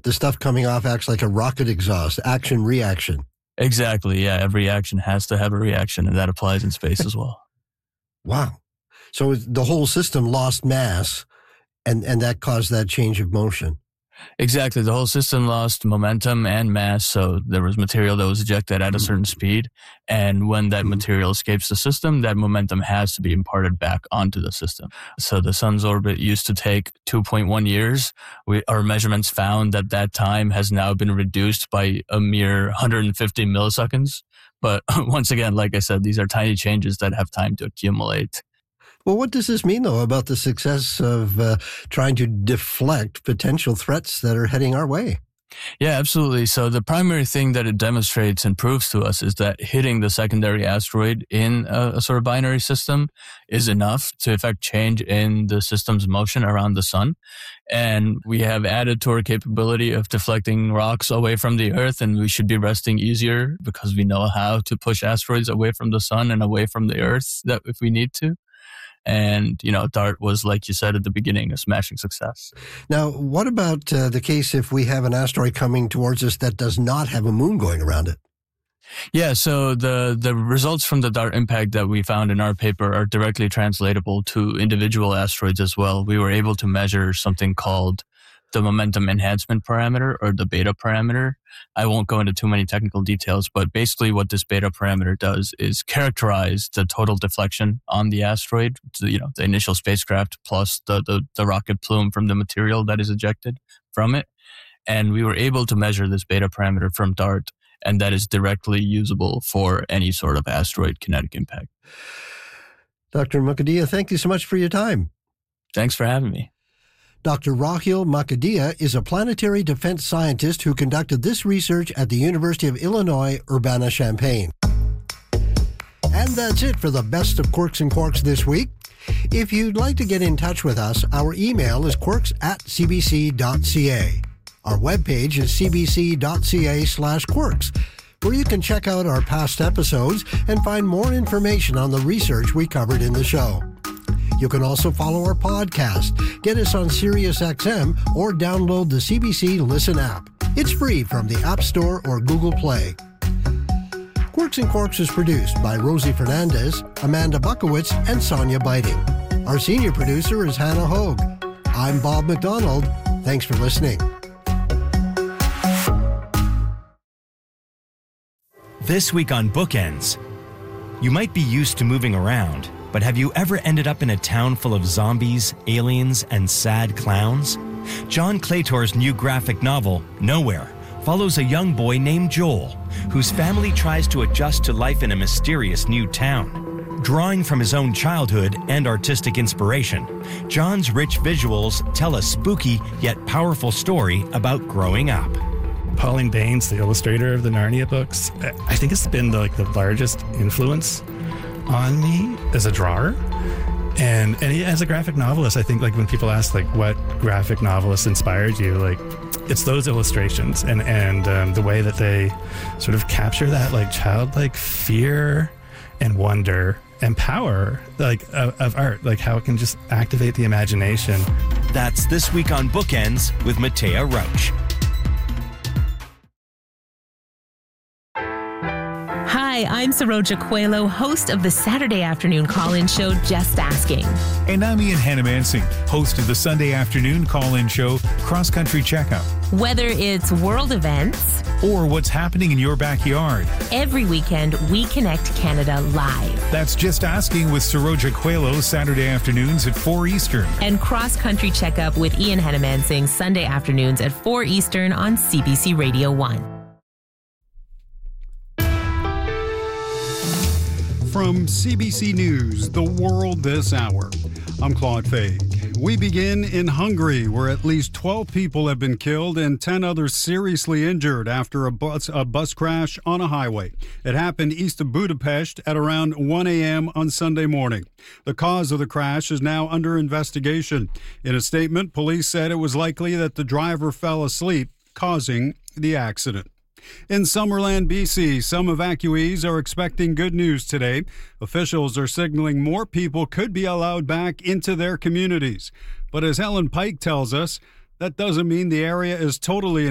the stuff coming off acts like a rocket exhaust, action-reaction. Exactly, yeah. Every action has to have a reaction, and that applies in space as well. Wow. So the whole system lost mass, and that caused that change of motion. Exactly. The whole system lost momentum and mass, so there was material that was ejected at a certain speed, and when that material escapes the system, that momentum has to be imparted back onto the system. So the sun's orbit used to take 2.1 years. Our measurements found that time has now been reduced by a mere 150 milliseconds. But once again, like I said, these are tiny changes that have time to accumulate. Well, what does this mean, though, about the success of trying to deflect potential threats that are heading our way? Yeah, absolutely. So the primary thing that it demonstrates and proves to us is that hitting the secondary asteroid in a sort of binary system is enough to affect change in the system's motion around the sun. And we have added to our capability of deflecting rocks away from the Earth, and we should be resting easier because we know how to push asteroids away from the sun and away from the Earth that if we need to. And, DART was, like you said at the beginning, a smashing success. Now, what about the case if we have an asteroid coming towards us that does not have a moon going around it? Yeah, so the results from the DART impact that we found in our paper are directly translatable to individual asteroids as well. We were able to measure something called the momentum enhancement parameter, or the beta parameter. I won't go into too many technical details, but basically what this beta parameter does is characterize the total deflection on the asteroid, the initial spacecraft plus the rocket plume from the material that is ejected from it. And we were able to measure this beta parameter from DART, and that is directly usable for any sort of asteroid kinetic impact. Dr. Mukhadiya, thank you so much for your time. Thanks for having me. Dr. Rahil Mukhadiya is a planetary defense scientist who conducted this research at the University of Illinois, Urbana-Champaign. And that's it for the best of Quirks and Quarks this week. If you'd like to get in touch with us, our email is quirks@cbc.ca. Our webpage is cbc.ca/quirks, where you can check out our past episodes and find more information on the research we covered in the show. You can also follow our podcast, get us on SiriusXM, or download the CBC Listen app. It's free from the App Store or Google Play. Quirks and Quarks is produced by Rosie Fernandez, Amanda Buckowitz, and Sonia Biting. Our senior producer is Hannah Hogue. I'm Bob McDonald. Thanks for listening. This week on Bookends, you might be used to moving around, but have you ever ended up in a town full of zombies, aliens, and sad clowns? John Claytor's new graphic novel, Nowhere, follows a young boy named Joel, whose family tries to adjust to life in a mysterious new town. Drawing from his own childhood and artistic inspiration, John's rich visuals tell a spooky yet powerful story about growing up. Pauline Baines, the illustrator of the Narnia books, I think it's been the largest influence on me as a drawer. And as a graphic novelist, I think when people ask what graphic novelist inspired you, it's those illustrations and the way that they sort of capture that childlike fear and wonder and power of art, how it can just activate the imagination. That's This Week on Bookends with Matea Roach. Hi, I'm Saroja Coelho, host of the Saturday afternoon call-in show, Just Asking. And I'm Ian Hannamansing, host of the Sunday afternoon call-in show, Cross Country Checkup. Whether it's world events or what's happening in your backyard, every weekend we connect Canada live. That's Just Asking with Saroja Coelho, Saturday afternoons at 4 Eastern. And Cross Country Checkup with Ian Hannamansing, Sunday afternoons at 4 Eastern on CBC Radio 1. From CBC News, The World This Hour, I'm Claude Faig. We begin in Hungary, where at least 12 people have been killed and 10 others seriously injured after a bus crash on a highway. It happened east of Budapest at around 1 a.m. on Sunday morning. The cause of the crash is now under investigation. In a statement, police said it was likely that the driver fell asleep, causing the accident. In Summerland, BC, some evacuees are expecting good news today. Officials are signaling more people could be allowed back into their communities. But as Helen Pike tells us, that doesn't mean the area is totally